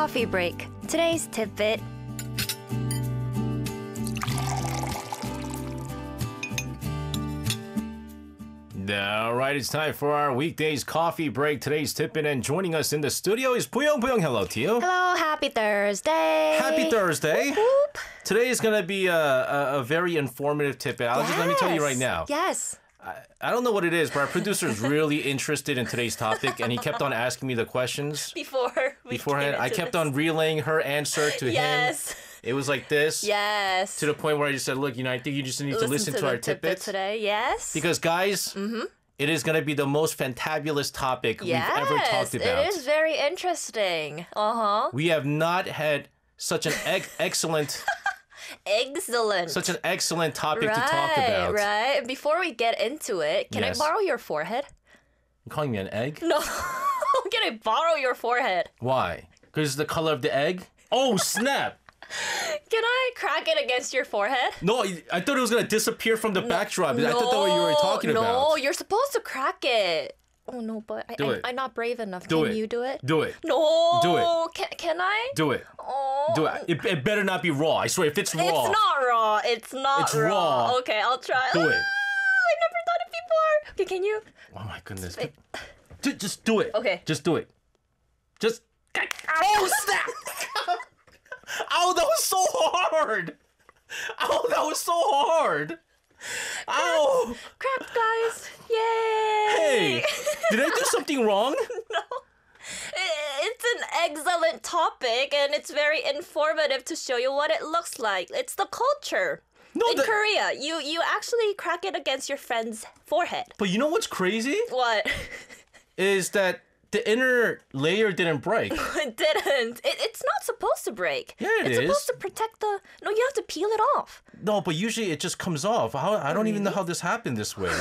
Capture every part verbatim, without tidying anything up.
Coffee break. Today's tidbit. All right, it's time for our weekdays coffee break. Today's tipping, and joining us in the studio is Puyong. Puyong, hello to you. Hello, happy Thursday. Happy Thursday. Whoop, whoop. Today is going to be a, a, a very informative tidbit. I'll Yes. just let me tell you right now. Yes. I, I don't know what it is, but our producer is really interested in today's topic, and he kept on asking me the questions Before we beforehand. get I into kept this. on relaying her answer to Yes. him. It was like this. Yes. To the point where I just said, look, you know, I think you just need to listen to, the our tidbit tidbits. today. Yes. Because, guys, Mm-hmm. it is going to be the most fantabulous topic yes, we've ever talked about. It is very interesting. Uh-huh. We have not had such an ex- excellent, Excellent. such an excellent topic right, to talk about. Right. Before we get into it, can Yes. I borrow your forehead? You calling me an egg? No. Can I borrow your forehead? Why? Because the color of the egg? Oh, snap! Can I crack it against your forehead? No, I thought it was going to disappear from the backdrop. I thought that's what you were talking no, about. No, you're supposed to crack it. Oh no, but I, Do I, it. I'm not brave enough. Do Can it. you do it? Do it. No. Do it. Can, can I? Do it. Oh. Do it. it. It better not be raw. I swear, if it's raw. It's not raw. It's not It's raw. raw. Okay, I'll try. Do Ah, it. I never thought it before. Okay, can you? Oh my goodness. Wait. Ju- Just do it. Okay. Just do it. Just. Oh, snap! Ow, that was so hard! Ow, that was so hard! Ow! Crack, guys. Yay. Hey! Did I do something wrong? It's an excellent topic and it's very informative to show you what it looks like. It's the culture. No, in the- Korea, you you actually crack it against your friend's forehead. But you know what's crazy? What? Is that the inner layer didn't break. It didn't. It, it's not supposed to break. Yeah, it it's is. supposed to protect the. No, you have to peel it off. No, but usually it just comes off. How, I don't even know how this happened this way.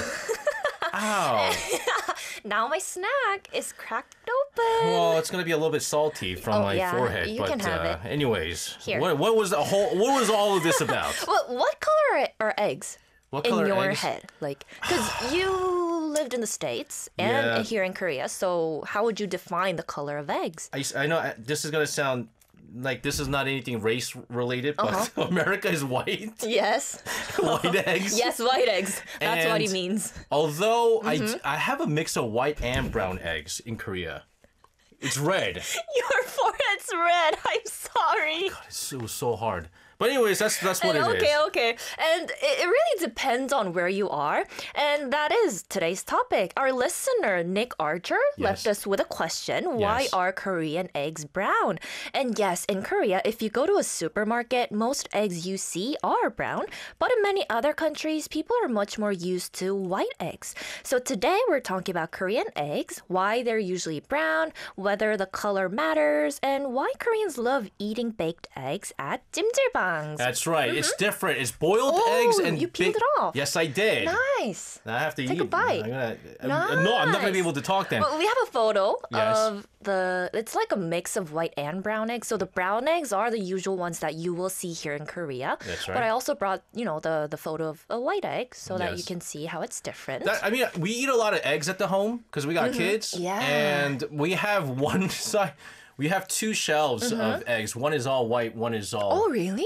Ow. Now my snack is cracked open. Well, it's gonna be a little bit salty from Oh, my yeah, forehead, you but can have uh, it. anyways, Here. what what was the whole what was all of this about? Well, what color are, are eggs? What in color your eggs? head, like, because you lived in the States and Yeah. here in Korea, so how would you define the color of eggs? I, s- I know uh, this is gonna sound like this is not anything race related, but Uh-huh. America is white, Yes. white eggs. Yes, white eggs. That's what he And- means. Although Mm-hmm. I I have a mix of white and brown eggs in Korea. It's red. Your forehead's red. I'm sorry. It's, it was so hard. But anyways, that's that's what it is. okay, okay. And it, it really depends on where you are. And that is today's topic. Our listener, Nick Archer, left Yes. us with a question. Why Yes. are Korean eggs brown? And yes, in Korea, if you go to a supermarket, most eggs you see are brown. But in many other countries, people are much more used to white eggs. So today we're talking about Korean eggs, why they're usually brown, whether the color matters, and why Koreans love eating baked eggs at 찜질방. That's right. It's different. It's boiled Oh, eggs and you peeled big- it off. Yes, I did. Nice. I have to Take eat. a bite. I'm gonna, I'm- No, I'm not gonna be Nice. able to talk then. Well, we have a photo Yes. of the. It's like a mix of white and brown eggs. So the brown eggs are the usual ones that you will see here in Korea. That's But right. I also brought, you know, the the photo of a white egg so that you Yes. can see how it's different. That- I mean, we eat a lot of eggs at the home because we got kids. Mm-hmm. Yeah. And we have one side. We have two shelves of eggs. One is all white. One is all. Mm-hmm. oh, really?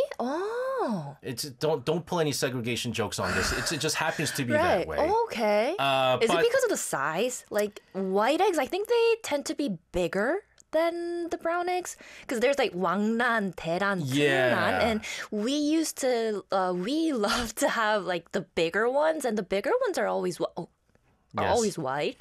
Oh. It's don't don't pull any segregation jokes on this. It's, it just happens to be Right. that way. Okay. Uh, Is but- it because of the size? Like white eggs, I think they tend to be bigger than the brown eggs because there's like 왕란, 대란, Yeah. 풍란, and we used to uh, we love to have like the bigger ones, and the bigger ones are always wh- oh, are Yes. always white.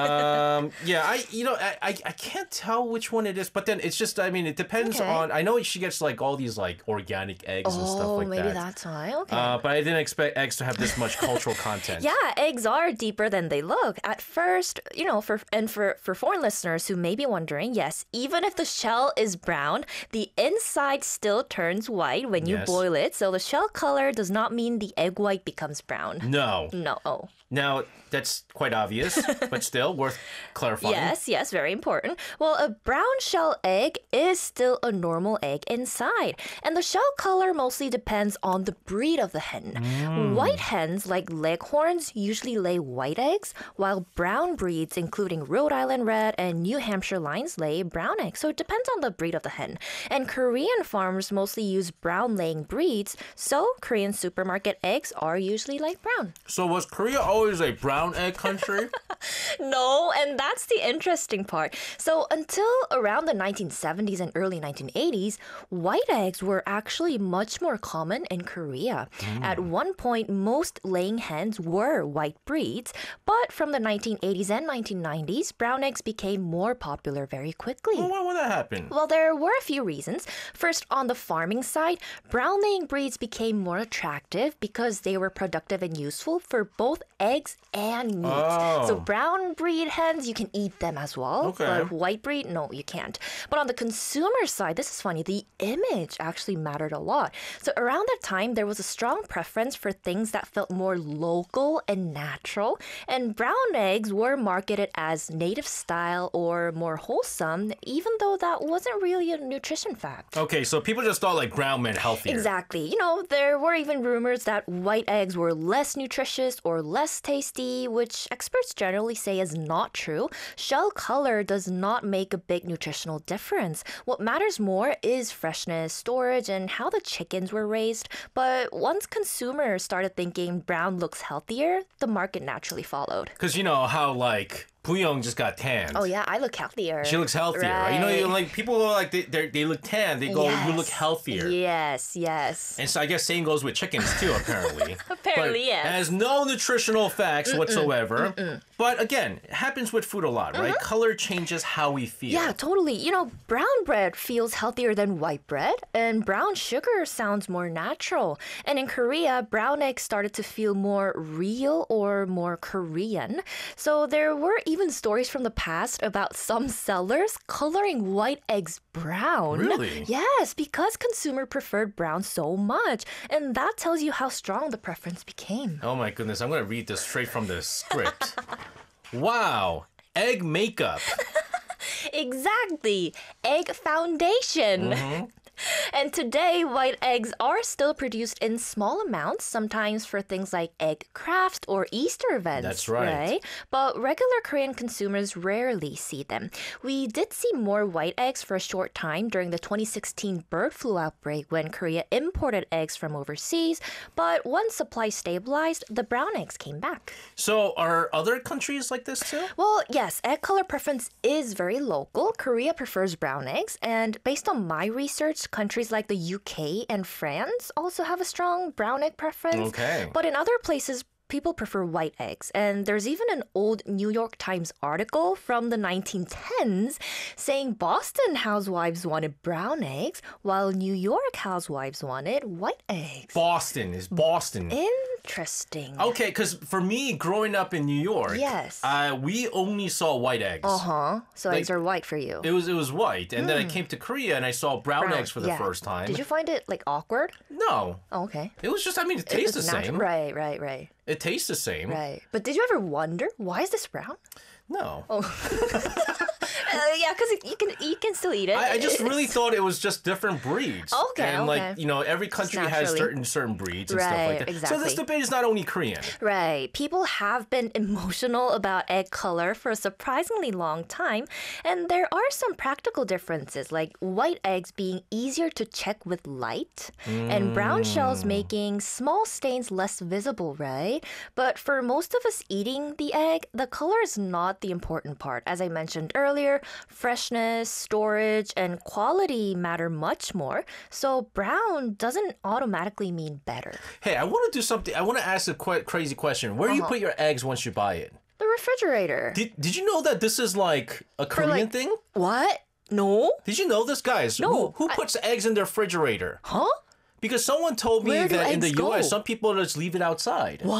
um, yeah, I you know I, I I can't tell which one it is, but then it's just I mean it depends Okay. on. I know she gets like all these like organic eggs and stuff Oh, like maybe that. that's why. Okay. Uh, but I didn't expect eggs to have this much cultural content. Yeah, eggs are deeper than they look. At first, you know, for and for for foreign listeners who may be wondering, yes, even if the shell is brown, the inside still turns white when you Yes. boil it. So the shell color does not mean the egg white becomes brown. No. No. Now, that's quite obvious, but still worth clarifying. Yes, yes, very important. Well, a brown shell egg is still a normal egg inside, and the shell color mostly depends on the breed of the hen. Mm. White hens, like leghorns, usually lay white eggs, while brown breeds, including Rhode Island Red and New Hampshire Lines, lay brown eggs. So it depends on the breed of the hen. And Korean farmers mostly use brown laying breeds, so Korean supermarket eggs are usually light brown. So was Korea always a brown egg country? No, and that's the interesting part. So until around the nineteen seventies and early nineteen eighties, white eggs were actually much more common in Korea. Mm. At one point, most laying hens were white breeds, but from the nineteen eighties and nineteen nineties, brown eggs became more popular very quickly. Well, why would that happen? Well, there were a few reasons. First, on the farming side, brown laying breeds became more attractive because they were productive and useful for both eggs and meat. Oh. So brown breed hens, you can eat them as well. Okay. But white breed, no, you can't. But on the consumer side, this is funny, the image actually mattered a lot. So around that time, there was a strong preference for things that felt more local and natural. And brown eggs were marketed as native style or more wholesome, even though that wasn't really a nutrition fact. Okay, so people just thought like brown meant healthier. Exactly. You know, there were even rumors that white eggs were less nutritious or less tasty, which experts generally say is not true. Shell color does not make a big nutritional difference. What matters more is freshness, storage, and how the chickens were raised. But once consumers started thinking brown looks healthier, the market naturally followed. Because you know how like Booyoung just got tanned. Oh yeah, I look healthier. She looks healthier, right? You know, you, like people are like they they they look tan. They go, you look Yes. healthier. Yes, yes. And so I guess same goes with chickens too, apparently. Apparently, but yes. It has no nutritional facts whatsoever. But again, it happens with food a lot, right? Color changes how we feel. Yeah, totally. You know, brown bread feels healthier than white bread, and brown sugar sounds more natural. And in Korea, brown eggs started to feel more real or more Korean. So there were even stories from the past about some sellers coloring white eggs brown. Really? Yes, because consumer preferred brown so much. And that tells you how strong the preference became. Oh my goodness, I'm going to read this straight from the script. Wow. Egg makeup. Exactly. Egg foundation. Mm-hmm. And today, white eggs are still produced in small amounts, sometimes for things like egg crafts or Easter events. That's right. But regular Korean consumers rarely see them. We did see more white eggs for a short time during the twenty sixteen bird flu outbreak when Korea imported eggs from overseas. But once supply stabilized, the brown eggs came back. So are other countries like this too? Well, yes, egg color preference is very local. Korea prefers brown eggs, and based on my research, countries like the U K and France also have a strong brown egg preference. Okay. But in other places, people prefer white eggs. And there's even an old New York Times article from the nineteen tens saying Boston housewives wanted brown eggs, while New York housewives wanted white eggs. Boston is Boston. Interesting. Okay, because for me, growing up in New York, Yes. uh, we only saw white eggs. Uh-huh. So Like- eggs are white for you. It was it was white, and then I came to Korea and I saw brown, Brown, eggs for the yeah. first time. Did you find it like awkward? No, Oh, okay. it was just. I mean, it tastes the It's natu- same. Right, right, right, It tastes the same. right. But did you ever wonder why is this brown? No, Oh, uh, yeah, because you can you can still eat it. I, I just really thought it was just different breeds. Okay, and like okay. you know, every country has naturally. certain certain breeds and stuff Right, like that. So this exactly. debate is not only Korean. Right. People have been emotional about egg color for a surprisingly long time. And there are some practical differences, like white eggs being easier to check with light and brown shells making small stains less visible, right? But for most of us eating the egg, the color is not the important part. As I mentioned earlier, freshness, storage, and quality matter much more. So brown doesn't automatically mean better. Hey, I want to do something. I want to ask a quite crazy question. Where do you Uh-huh. put your eggs once you buy it? The refrigerator. Did Did you know that this is like a Korean like- thing? What? No? Did you know this, guys? No, Who, who I- puts eggs in their refrigerator? Huh? Because someone told me Where do that in the eggs U S, go? some people just leave it outside.